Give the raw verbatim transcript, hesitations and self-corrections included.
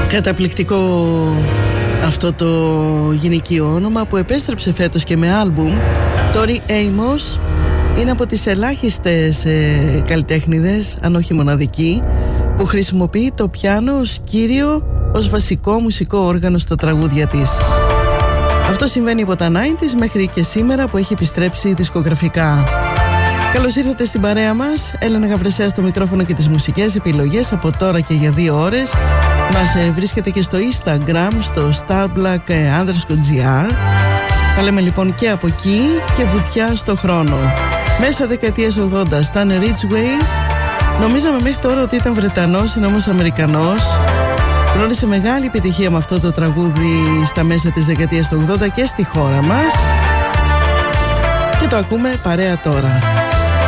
Καταπληκτικό αυτό το γυναικείο όνομα που επέστρεψε φέτος και με άλμπουμ. Tori Amos είναι από τις ελάχιστες ε, καλλιτέχνηδες, αν όχι μοναδική, που χρησιμοποιεί το πιάνο ως κύριο, ως βασικό μουσικό όργανο στα τραγούδια της. Αυτό συμβαίνει από τα ενενήντα μέχρι και σήμερα που έχει επιστρέψει δισκογραφικά. Καλώς ήρθατε στην παρέα μας. Έλενα Γαβρεσέα στο μικρόφωνο και τις μουσικές επιλογές από τώρα και για δύο ώρες. Μας ε, βρίσκεται και στο Instagram, στο starblack underscore gr. Θα λέμε λοιπόν και από εκεί και βουτιά στο χρόνο. Μέσα δεκαετίες ογδόντα, Stan Ridgway. Νομίζαμε μέχρι τώρα ότι ήταν Βρετανός, είναι όμως Αμερικανός. Γνώρισε μεγάλη επιτυχία με αυτό το τραγούδι στα μέσα της δεκαετίας του ογδόντα και στη χώρα μας. Και το ακούμε παρέα τώρα.